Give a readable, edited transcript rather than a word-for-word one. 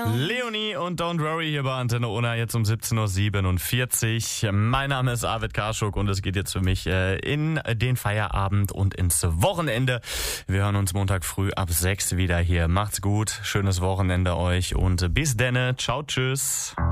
Leonie und Don't Worry hier bei Antenne Unna, jetzt um 17.47 Uhr. Mein Name ist Arvid Karschuk und es geht jetzt für mich in den Feierabend und ins Wochenende. Wir hören uns Montag früh ab 6 wieder hier. Macht's gut, schönes Wochenende euch und bis denne. Ciao, tschüss.